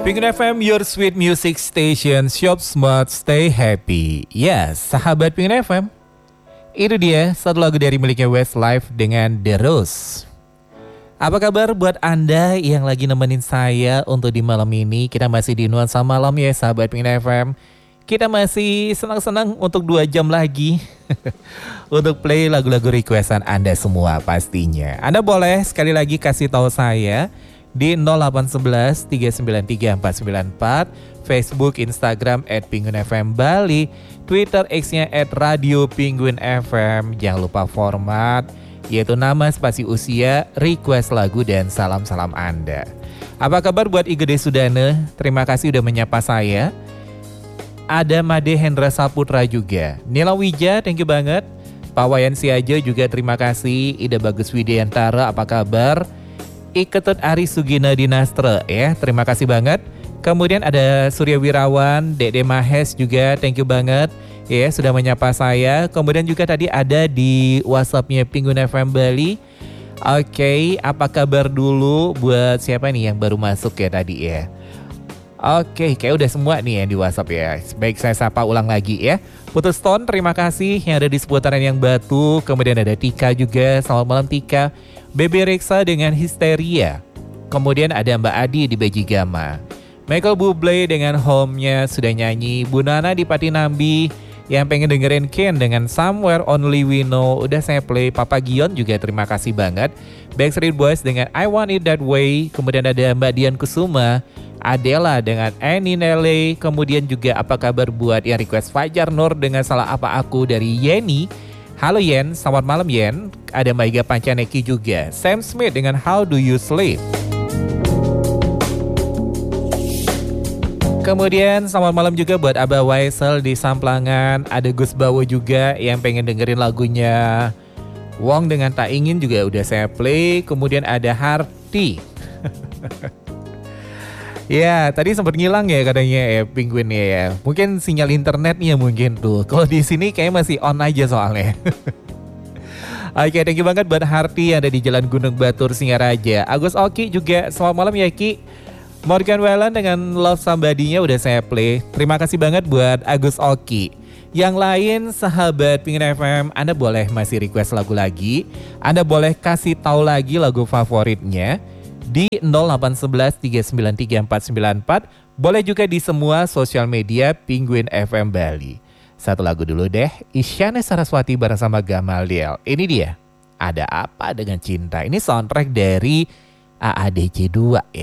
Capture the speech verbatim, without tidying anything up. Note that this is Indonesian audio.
Penguin F M, your sweet music station, shop smart, stay happy. Yes, sahabat Penguin F M, itu dia satu lagu dari miliknya Westlife dengan The Rose. Apa kabar buat Anda yang lagi nemenin saya untuk di malam ini? Kita masih di nuansa malam ya sahabat Penguin F M. Kita masih senang-senang untuk dua jam lagi untuk play lagu-lagu requestan Anda semua pastinya. Anda boleh sekali lagi kasih tahu saya di nol delapan satu satu tiga sembilan tiga empat sembilan empat, Facebook, Instagram at Penguin F M Bali, Twitter X-nya at Radio Penguin F M. Jangan lupa format, yaitu nama, spasi usia, request lagu, dan salam-salam Anda. Apa kabar buat Igede Sudane? Terima kasih udah menyapa saya. Ada Made Hendra Saputra juga. Nila Wija, thank you banget. Pak Wayan Siaja juga terima kasih. Ida Bagus Widiantara, apa kabar? Iketut Ari Sugina Dinastre ya, terima kasih banget. Kemudian ada Surya Wirawan, Dede Mahes juga, thank you banget ya sudah menyapa saya. Kemudian juga tadi ada di WhatsAppnya Penguin F M Bali. Oke, okay, apa kabar dulu buat siapa nih yang baru masuk ya tadi ya? Oke, okay, kayak udah semua nih yang di WhatsApp ya. Baik, saya sapa ulang lagi ya. Putus Stone, terima kasih yang ada di seputaran yang Batu. Kemudian ada Tika juga, selamat malam Tika. Bebe Reksa dengan Histeria. Kemudian ada Mbak Adi di Bejigama. Michael Bublé dengan Home-nya sudah nyanyi. Bu Nana di Patinambi yang pengen dengerin Ken dengan Somewhere Only We Know udah saya play. Papa Gion juga terima kasih banget. Backstreet Boys dengan I Want It That Way. Kemudian ada Mbak Dian Kusuma, Adela dengan Annie Nele. Kemudian juga apa kabar buat yang request Fajar Nur dengan Salah Apa Aku dari Yeni. Halo Yen, selamat malam Yen. Ada Mbak Iga Pancaneki juga. Sam Smith dengan How Do You Sleep. Kemudian selamat malam juga buat Abah Waisel di Samplangan. Ada Gus Bawo juga yang pengen dengerin lagunya Wong dengan Tak Ingin juga udah saya play. Kemudian ada Harti. Ya, tadi sempat ngilang ya katanya ya Penguin ya. Mungkin sinyal internetnya mungkin tuh. Kalau di sini kayaknya masih on aja soalnya. Oke, thank you banget buat Harti yang ada di Jalan Gunung Batur Singaraja. Agus Oki juga, selamat malam ya Ki. Morgan Wallen dengan Love Somebody-nya udah saya play. Terima kasih banget buat Agus Oki. Yang lain sahabat Penguin F M, Anda boleh masih request lagu lagi. Anda boleh kasih tahu lagi lagu favoritnya di nol delapan satu satu tiga sembilan tiga empat sembilan empat. Boleh juga di semua sosial media Penguin F M Bali. Satu lagu dulu deh, Isyana Saraswati bersama Gamaliel. Ini dia, Ada Apa Dengan Cinta. Ini soundtrack dari A A D C dua ya.